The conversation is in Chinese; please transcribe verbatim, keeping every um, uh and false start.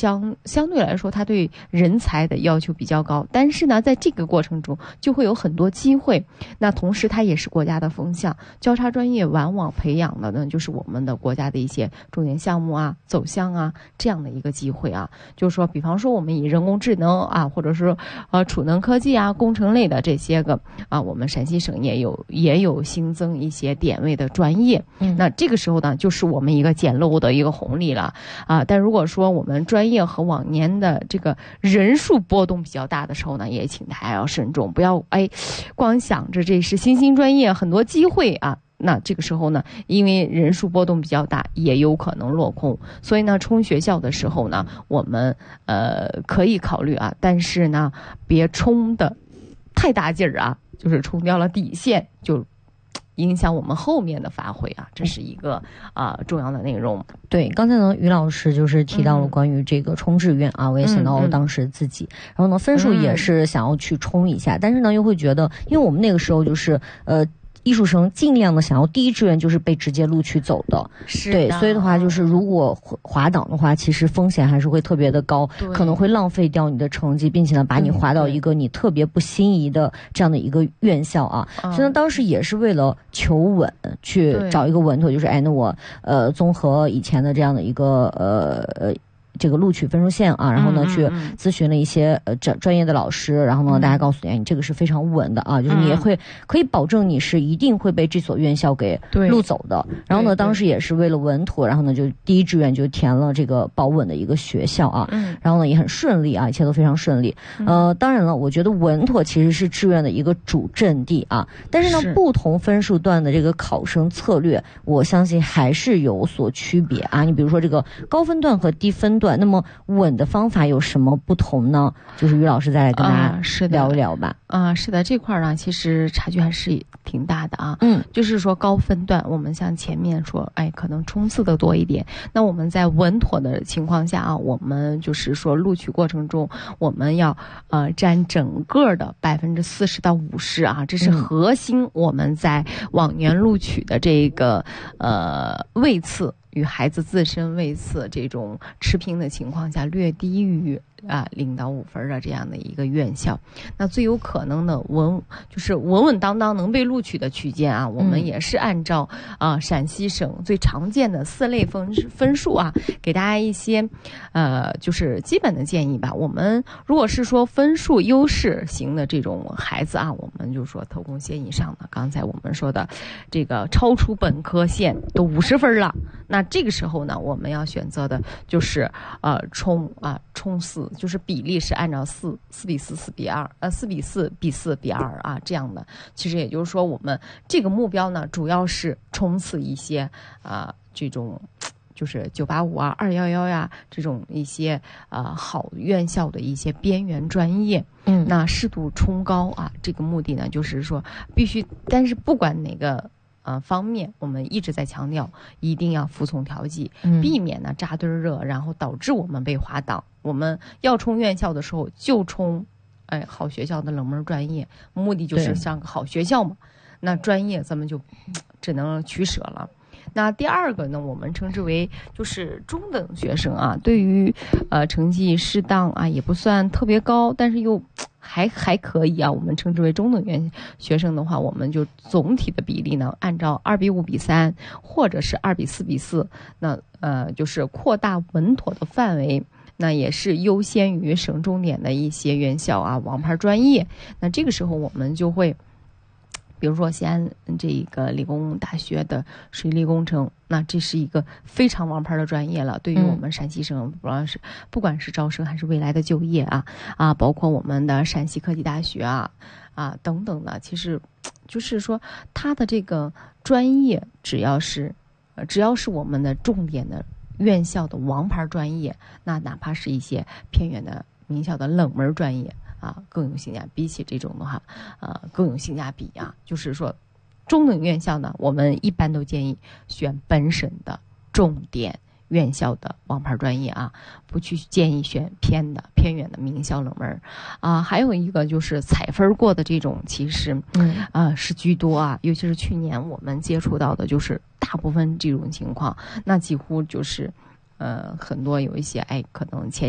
相相对来说，它对人才的要求比较高，但是呢，在这个过程中就会有很多机会。那同时，它也是国家的风向，交叉专业往往培养的呢，就是我们的国家的一些重点项目啊、走向啊这样的一个机会啊。就是说，比方说我们以人工智能啊，或者是呃储能科技啊、工程类的这些个啊，我们陕西省也有也有新增一些点位的专业。嗯，那这个时候呢，就是我们一个捡漏的一个红利了啊。但如果说我们专业和往年的这个人数波动比较大的时候呢，也请大家要慎重，不要哎光想着这是新兴专业很多机会啊。那这个时候呢，因为人数波动比较大，也有可能落空，所以呢，冲学校的时候呢，我们呃可以考虑啊，但是呢，别冲的太大劲儿啊，就是冲掉了底线，就影响我们后面的发挥啊，这是一个啊、呃、重要的内容。 对，刚才呢，于老师就是提到了关于这个冲志愿啊，嗯、我也想到当时自己，嗯、然后呢，分数也是想要去冲一下，嗯、但是呢，又会觉得，因为我们那个时候就是呃。艺术生尽量的想要第一志愿就是被直接录取走的， 是的， 对，所以的话就是如果滑档的话，其实风险还是会特别的高，可能会浪费掉你的成绩，并且呢把你滑到一个你特别不心仪的这样的一个院校啊。所以呢，当时也是为了求稳，去找一个稳妥，就是哎，那我呃综合以前的这样的一个呃呃。这个录取分数线啊，然后呢，去咨询了一些呃专专业的老师，然后呢，大家告诉你，哎，你这个是非常稳的啊，就是你也会可以保证你是一定会被这所院校给录走的。然后呢，当时也是为了稳妥，然后呢，就第一志愿就填了这个保稳的一个学校啊，然后呢也很顺利啊，一切都非常顺利。呃，当然了，我觉得稳妥其实是志愿的一个主阵地啊，但是呢，不同分数段的这个考生策略，我相信还是有所区别啊。你比如说这个高分段和低分段。那么稳的方法有什么不同呢？就是于老师再来跟大家聊一聊吧。 啊、呃，是的，这块呢，其实差距还是挺大的啊。嗯，就是说高分段，我们像前面说，哎，可能冲刺的多一点。那我们在稳妥的情况下啊，我们就是说录取过程中，我们要呃占整个的百分之四十到五十啊，这是核心。我们在往年录取的这个呃位次。与孩子自身位次这种持平的情况下，略低于啊零到五分的这样的一个院校，那最有可能的稳就是稳稳当当能被录取的区间啊，我们也是按照啊陕西省最常见的四类分分数啊，给大家一些呃就是基本的建议吧。我们如果是说分数优势型的这种孩子啊，我们就说特工线以上的，刚才我们说的这个超出本科线都五十分了，那这个时候呢，我们要选择的就是呃冲啊冲四，就是比例是按照四四比四四比二呃四比四比四比二啊这样的。其实也就是说，我们这个目标呢，主要是冲刺一些啊、呃、这种就是九八五啊二幺幺呀这种一些啊、呃、好院校的一些边缘专业。嗯，那适度冲高啊，这个目的呢，就是说必须，但是不管哪个。呃，方面我们一直在强调，一定要服从调剂，嗯、避免呢扎堆热，然后导致我们被滑档。我们要冲院校的时候，就冲，哎，好学校的冷门专业，目的就是上个好学校嘛。那专业咱们就只能取舍了。那第二个呢，我们称之为就是中等学生啊，对于呃成绩适当啊，也不算特别高，但是又。还还可以啊，我们称之为中等院学生的话，我们就总体的比例呢，按照二比五比三，或者是二比四比四，那呃就是扩大稳妥的范围，那也是优先于省重点的一些院校啊，王牌专业。那这个时候我们就会。比如说西安这个理工大学的水利工程，那这是一个非常王牌的专业了。对于我们陕西省，不管是不管是招生还是未来的就业啊啊，包括我们的陕西科技大学啊啊等等的，其实就是说它的这个专业，只要是只要是我们的重点的院校的王牌专业，那哪怕是一些偏远的名校的冷门专业。啊，更有性价比，比起这种的话，呃，更有性价比啊。就是说，中等院校呢，我们一般都建议选本省的重点院校的王牌专业啊，不去建议选偏的偏远的名校冷门啊。还有一个就是采分过的这种，其实嗯啊、呃、是居多啊，尤其是去年我们接触到的，就是大部分这种情况，那几乎就是呃很多有一些哎可能前。